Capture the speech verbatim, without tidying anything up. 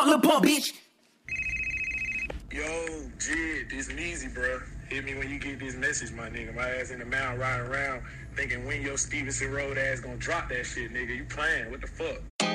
little pump, bitch. Yo, Jid, this is easy, bro. Hit me when you get this message, my nigga. My ass in the mountain riding around thinking when your Stevenson Road ass gonna drop that shit, nigga. You playing? What the fuck?